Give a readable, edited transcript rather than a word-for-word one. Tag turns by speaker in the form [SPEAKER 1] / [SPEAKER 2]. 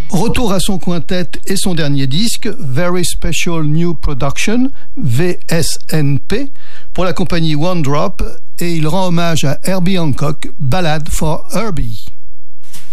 [SPEAKER 1] Retour à son quintet et son dernier disque, Very Special New Production, VSNP, pour la compagnie One Drop, et il rend hommage à Herbie Hancock, Ballad for Herbie.